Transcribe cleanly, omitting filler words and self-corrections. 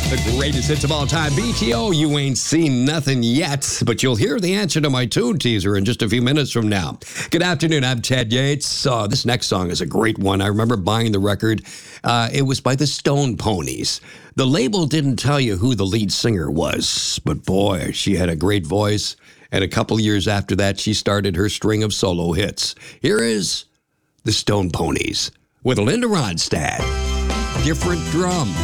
The greatest hits of all time. BTO, you ain't seen nothing yet, but you'll hear the answer to my tune teaser in just a few minutes from now. Good afternoon, I'm Ted Yates. This next song is a great one. I remember buying the record. It was by the Stone Ponies. The label didn't tell you who the lead singer was, but boy, she had a great voice. And a couple years after that, she started her string of solo hits. Here is the Stone Ponies with Linda Ronstadt. Different Drum.